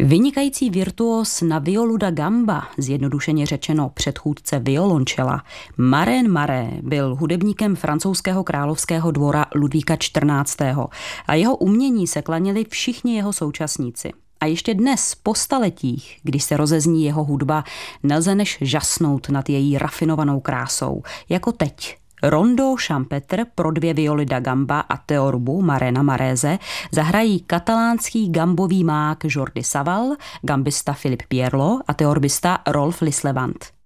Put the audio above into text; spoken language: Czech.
Vynikající virtuos na violu da gamba, zjednodušeně řečeno předchůdce violončela, Marin Maré byl hudebníkem francouzského královského dvora Ludvíka XIV. A jeho umění se klaněli všichni jeho současníci. A ještě dnes, po staletích, když se rozezní jeho hudba, nelze než žasnout nad její rafinovanou krásou, jako teď. Rondo Champetre pro 2 violy da gamba a teorbu Marina Maréze zahrají katalánský gambový mák Jordi Savall, gambista Philippe Pierlot a teorbista Rolf Lislevant.